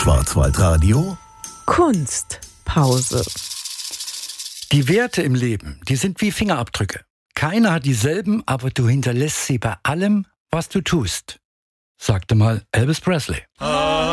Schwarzwaldradio Kunstpause. Die Werte im Leben, die sind wie Fingerabdrücke. Keiner hat dieselben, aber du hinterlässt sie bei allem, was du tust, sagte mal Elvis Presley.